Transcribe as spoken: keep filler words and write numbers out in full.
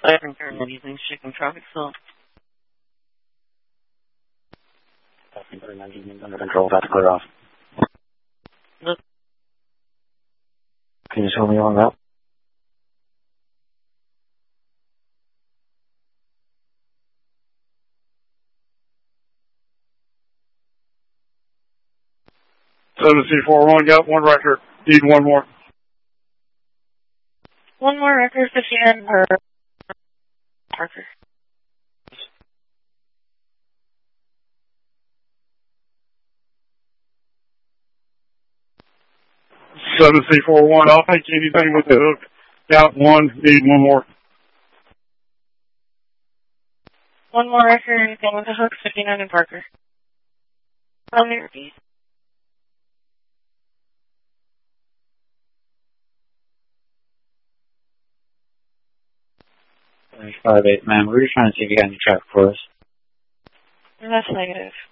I think there are anything shipping traffic still. Under control, about to clear off. Look. Can you show me on that? seven C four one, got one record. Need one more. One more record, fifty-nine per Parker. seven C four one, I'll take anything with the hook. Got one, need one more. One more record, anything with the hook, fifty-nine in Parker. Let me repeat. five eight, man, we were trying to see if you got any traffic for us. That's negative.